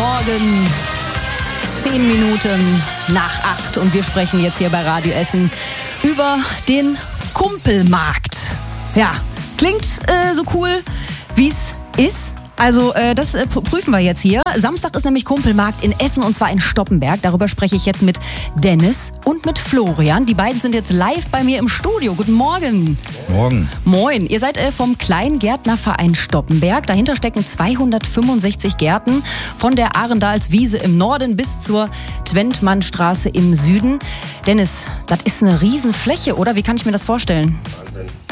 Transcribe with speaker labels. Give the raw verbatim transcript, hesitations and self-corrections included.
Speaker 1: Morgen. Zehn Minuten nach acht und wir sprechen jetzt hier bei Radio Essen über den Kumpelmarkt. Ja, klingt äh, so cool, wie es ist. Also äh, das äh, prüfen wir jetzt hier. Samstag ist nämlich Kumpelmarkt in Essen und zwar in Stoppenberg. Darüber spreche ich jetzt mit Dennis und mit Florian. Die beiden sind jetzt live bei mir im Studio. Guten Morgen.
Speaker 2: Morgen.
Speaker 1: Moin. Ihr seid äh, vom Kleingärtnerverein Stoppenberg. Dahinter stecken zweihundertfünfundsechzig Gärten von der Arendalswiese im Norden bis zur Twentmannstraße im Süden. Dennis, das ist eine Riesenfläche, oder? Wie kann ich mir das vorstellen?
Speaker 2: Wahnsinn.